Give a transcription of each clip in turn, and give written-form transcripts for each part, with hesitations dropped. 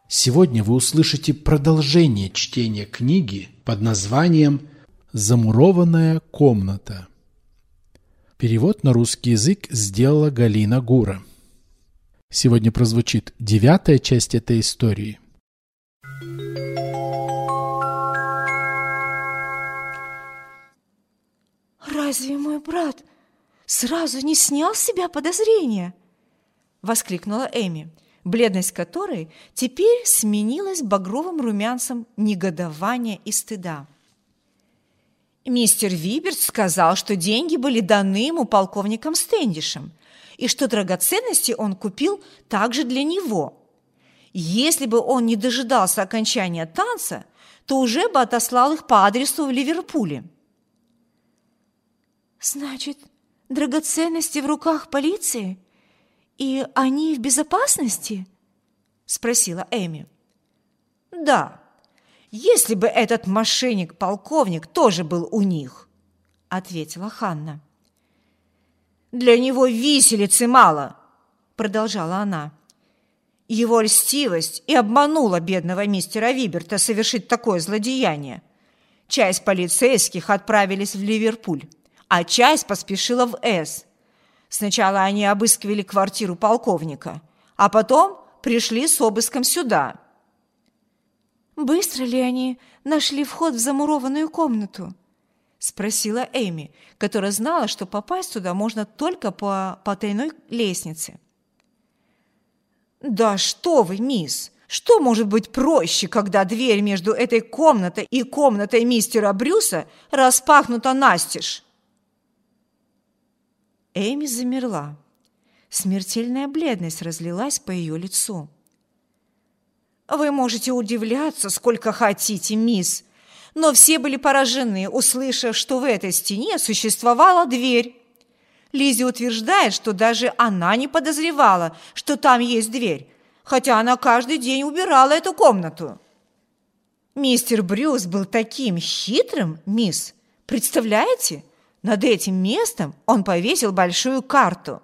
Сегодня вы услышите продолжение чтения книги под названием «Замурованная комната». Перевод на русский язык сделала Галина Гура. Сегодня прозвучит 9-я часть этой истории. «Разве мой брат сразу не снял с себя подозрения?» – воскликнула Эми, бледность которой теперь сменилась багровым румянцем негодования и стыда. Мистер Виберт сказал, что деньги были даны ему полковником Стэндишем, и что драгоценности он купил также для него. Если бы он не дожидался окончания танца, то уже бы отослал их по адресу в Ливерпуле. «Значит, драгоценности в руках полиции, и они в безопасности?» – спросила Эми. «Да, если бы этот мошенник-полковник тоже был у них», – ответила Ханна. «Для него виселицы мало», – продолжала она. «Его льстивость и обманула бедного мистера Виберта совершить такое злодеяние. Часть полицейских отправились в Ливерпуль, а часть поспешила в С. Сначала они обыскивали квартиру полковника, а потом пришли с обыском сюда». «Быстро ли они нашли вход в замурованную комнату?» – спросила Эми, которая знала, что попасть туда можно только по потайной лестнице. «Да что вы, мисс! Что может быть проще, когда дверь между этой комнатой и комнатой мистера Брюса распахнута настежь?» Эми замерла. Смертельная бледность разлилась по ее лицу. «Вы можете удивляться, сколько хотите, мисс, но все были поражены, услышав, что в этой стене существовала дверь. Лиззи утверждает, что даже она не подозревала, что там есть дверь, хотя она каждый день убирала эту комнату. Мистер Брюс был таким хитрым, мисс, представляете? Над этим местом он повесил большую карту».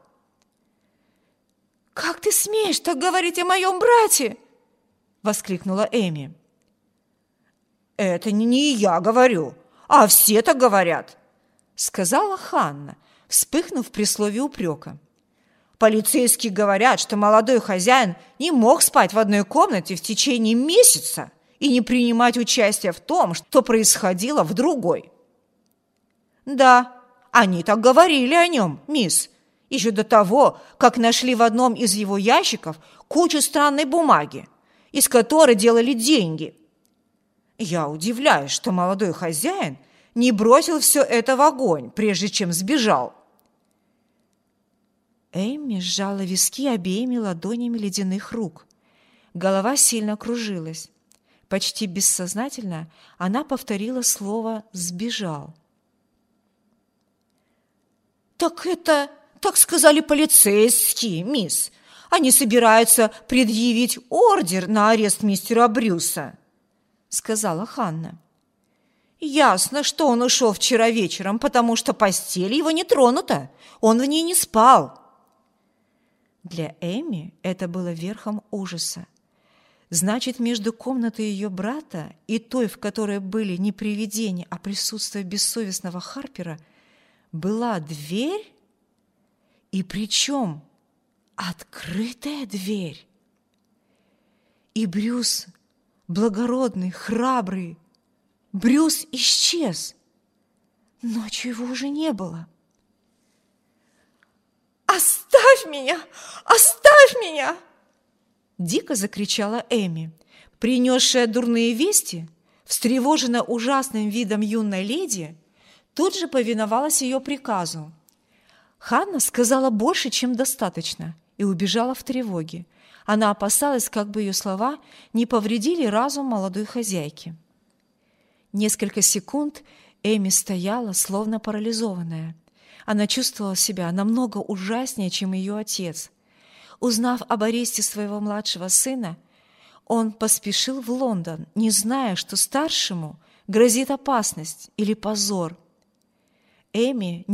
«Как ты смеешь так говорить о моем брате?» – воскликнула Эми. «Это не я говорю, а все так говорят», – сказала Ханна, вспыхнув при слове упрека. «Полицейские говорят, что молодой хозяин не мог спать в одной комнате в течение месяца и не принимать участия в том, что происходило в другой». «Да, они так говорили о нем, мисс, еще до того, как нашли в одном из его ящиков кучу странной бумаги, из которой делали деньги. Я удивляюсь, что молодой хозяин не бросил все это в огонь, прежде чем сбежал». Эми сжала виски обеими ладонями ледяных рук. Голова сильно кружилась. Почти бессознательно она повторила слово «сбежал». Так сказали полицейские, мисс. Они собираются предъявить ордер на арест мистера Брюса», – сказала Ханна. «Ясно, что он ушел вчера вечером, потому что постель его не тронута, он в ней не спал». Для Эми это было верхом ужаса. Значит, между комнатой ее брата и той, в которой были не привидения, а присутствие бессовестного Харпера, была дверь, и причем открытая дверь. И Брюс, благородный, храбрый, Брюс исчез, но чего уже не было. «Оставь меня! Оставь меня!» Дико закричала Эми, принесшая дурные вести, встревоженная ужасным видом юной леди, тут же повиновалась ее приказу. Ханна сказала больше, чем достаточно, и убежала в тревоге. Она опасалась, как бы ее слова не повредили разум молодой хозяйки. Несколько секунд Эми стояла, словно парализованная. Она чувствовала себя намного ужаснее, чем ее отец. Узнав об аресте своего младшего сына, он поспешил в Лондон, не зная, что старшему грозит опасность или позор. Эми